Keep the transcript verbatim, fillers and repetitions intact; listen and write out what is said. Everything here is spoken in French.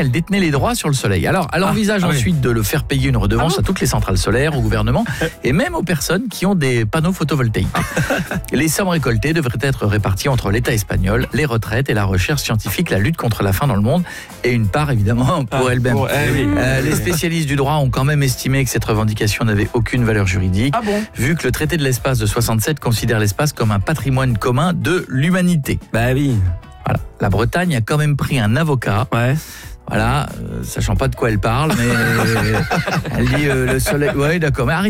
qu'elle détenait les droits sur le soleil. Alors, elle envisage ah, ah, ensuite oui. de le faire payer une redevance ah, à toutes les centrales solaires, au gouvernement et même aux personnes qui ont des panneaux photovoltaïques. Les sommes récoltées devraient être réparties entre l'État espagnol, les retraites et la recherche scientifique, la lutte contre la faim dans le monde et une part évidemment pour ah, elle-même. Pour, eh oui. euh, les spécialistes du droit ont quand même estimé que cette revendication n'avait aucune valeur juridique, Ah bon vu que le traité de l'espace de soixante-sept considère l'espace comme un patrimoine commun de l'humanité. Bah oui. Voilà. La Bretagne a quand même pris un avocat. Ouais. Voilà, euh, sachant pas de quoi elle parle, mais elle dit euh, le soleil. Ouais, d'accord. Mais arrête.